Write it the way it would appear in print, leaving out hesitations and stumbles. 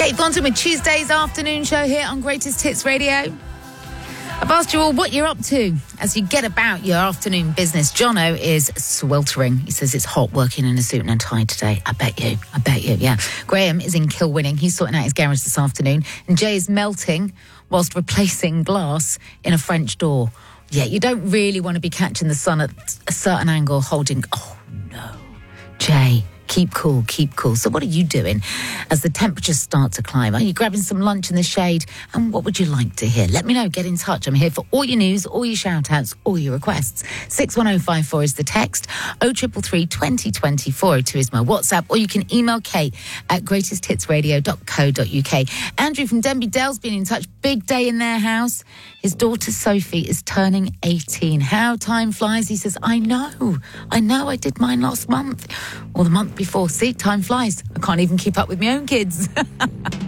Kate Thornton with Tuesday's afternoon show here on Greatest Hits Radio. I've asked you all what you're up to as you get about your afternoon business. Jono is sweltering. He says it's hot working in a suit and a tie today. I bet you, yeah. Graham is in Kilwinning. He's sorting out his garage this afternoon. And Jay is melting whilst replacing glass in a French door. Yeah, you don't really want to be catching the sun at a certain angle holding... Oh, no. Jay, keep cool. So what are you doing as the temperatures start to climb? Are you grabbing some lunch in the shade? And what would you like to hear? Let me know. Get in touch. I'm here for all your news, all your shout-outs, all your requests. 61054 is the text. 0333 2020 402 is my WhatsApp. Or you can email Kate at greatesthitsradio.co.uk. Andrew from Denby Dale's been in touch. Big day in their house. His daughter Sophie is turning 18. How time flies. He says, I know. I did mine last month. Or the month before. See, time flies. I can't even keep up with my own kids.